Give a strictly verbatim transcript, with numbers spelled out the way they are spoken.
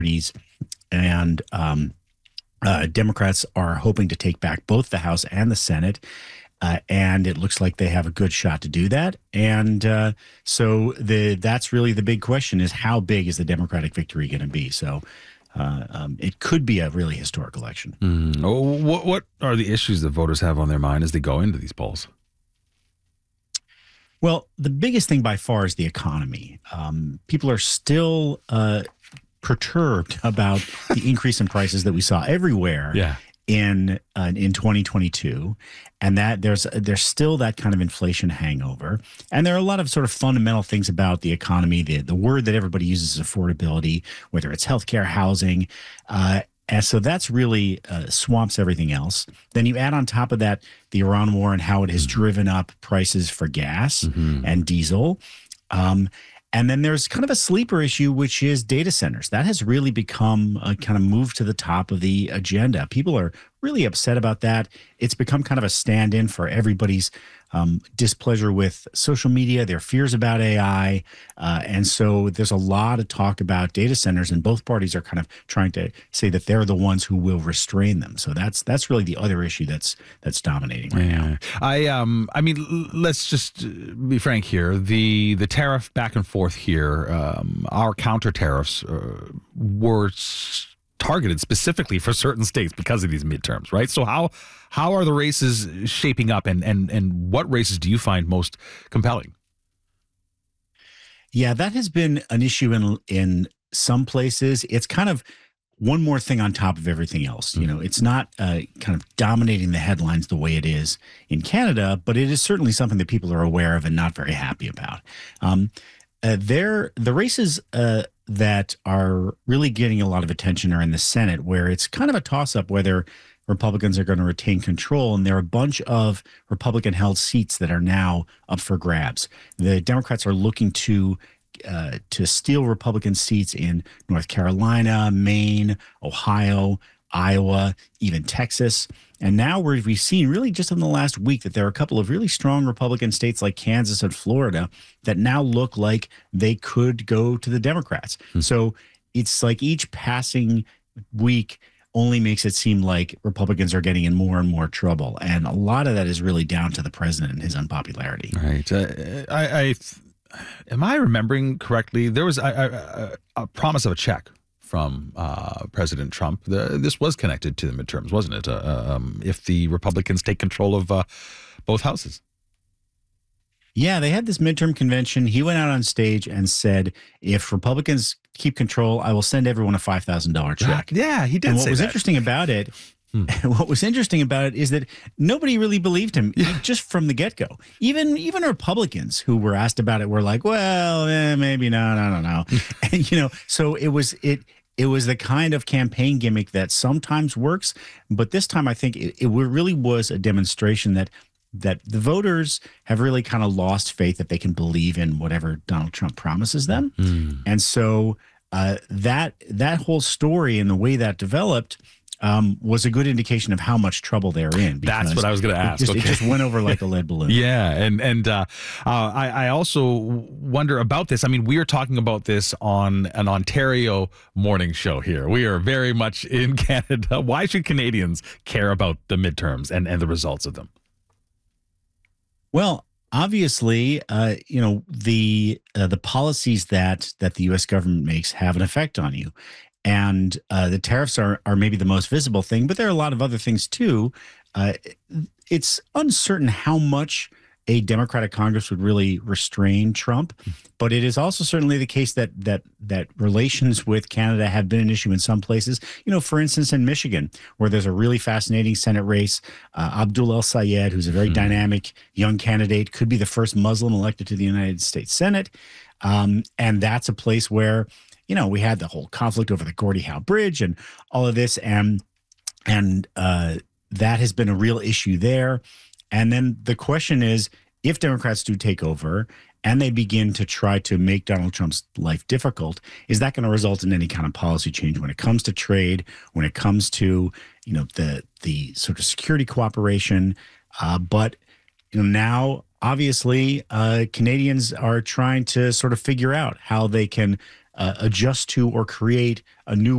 and um, uh, Democrats are hoping to take back both the House and the Senate. Uh, and it looks like they have a good shot to do that. And uh, so the that's really the big question is how big is the Democratic victory going to be? So uh, um, it could be a really historic election. Mm. Oh, what, what are the issues that voters have on their mind as they go into these polls? Well, the biggest thing by far is the economy. Um, people are still uh, perturbed about the increase in prices that we saw everywhere. Yeah. in uh, in twenty twenty-two, and that there's there's still that kind of inflation hangover, and there are a lot of sort of fundamental things about the economy. The the word that everybody uses is affordability, whether it's healthcare, housing, uh, and so that's really uh, swamps everything else. Then you add on top of that the Iran war and how it has driven up prices for gas Mm-hmm. and diesel. Um, And then there's kind of a sleeper issue, which is data centers. That has really become a kind of moved to the top of the agenda. People are really upset about that. It's become kind of a stand-in for everybody's um, displeasure with social media, their fears about A I. Uh, and so there's a lot of talk about data centers, and both parties are kind of trying to say that they're the ones who will restrain them. So that's that's really the other issue that's that's dominating right Yeah. now. I um I mean l- let's just uh, be frank here. The the tariff back and forth here, um, our counter tariffs uh, were s- targeted specifically for certain states because of these midterms, right? So how how are the races shaping up, and and and what races do you find most compelling? Yeah, that has been an issue in in some places. It's kind of one more thing on top of everything else. You know, it's not uh, kind of dominating the headlines the way it is in Canada, but it is certainly something that people are aware of and not very happy about. Um, uh, there, the races uh, that are really getting a lot of attention are in the Senate, where it's kind of a toss-up whether Republicans are going to retain control, and there are a bunch of Republican-held seats that are now up for grabs. The Democrats are looking to uh, to steal Republican seats in North Carolina, Maine, Ohio, Iowa, even Texas. And now we're, we've seen really just in the last week that there are a couple of really strong Republican states like Kansas and Florida that now look like they could go to the Democrats. So it's like each passing week only makes it seem like Republicans are getting in more and more trouble. And a lot of that is really down to the president and his unpopularity. Right. Uh, I, I am I remembering correctly? There was a, a, a promise of a check from uh, President Trump. The, this was connected to the midterms, wasn't it? Uh, um, if the Republicans take control of uh, both houses. Yeah, they had this midterm convention. He went out on stage and said, if Republicans keep control, I will send everyone a five thousand dollars check. Yeah, he did And what say was that. interesting about it, Hmm. what was interesting about it is that nobody really believed him just from the get-go. Even even Republicans who were asked about it were like, well, eh, maybe no, no, no, no. And, you know, so it was it it was the kind of campaign gimmick that sometimes works. But this time, I think it, it really was a demonstration that that the voters have really kind of lost faith that they can believe in whatever Donald Trump promises them. Hmm. And so uh, that that whole story and the way that developed um, was a good indication of how much trouble they're in. That's what I was going to It ask. just, okay. it just went over like a lead balloon. Yeah, and and uh, uh, I, I also wonder about this. I mean, we are talking about this on an Ontario morning show here. We are very much in Canada. Why should Canadians care about the midterms and, and the results of them? Well, obviously, uh, you know, the uh, the policies that that the U S government makes have an effect on you. And uh, the tariffs are are maybe the most visible thing, but there are a lot of other things too. Uh, it's uncertain how much a Democratic Congress would really restrain Trump, but it is also certainly the case that that that relations with Canada have been an issue in some places. You know, for instance, in Michigan, where there's a really fascinating Senate race, uh, Abdul El Sayed, who's a very Hmm. dynamic young candidate, could be the first Muslim elected to the United States Senate, um, and that's a place where, you know, we had the whole conflict over the Gordie Howe Bridge and all of this, and and uh, that has been a real issue there. And then the question is, if Democrats do take over and they begin to try to make Donald Trump's life difficult, is that going to result in any kind of policy change when it comes to trade, when it comes to, you know, the the sort of security cooperation? Uh, but you know, now obviously uh, Canadians are trying to sort of figure out how they can uh, adjust to or create a new